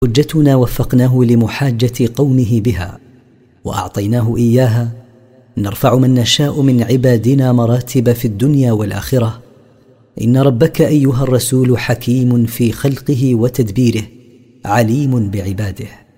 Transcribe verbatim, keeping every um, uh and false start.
حجتنا وفقناه لمحاجة قومه بها وأعطيناه إياها، نرفع من نشاء من عبادنا مراتب في الدنيا والآخرة. إن ربك أيها الرسول حكيم في خلقه وتدبيره، عليم بعباده.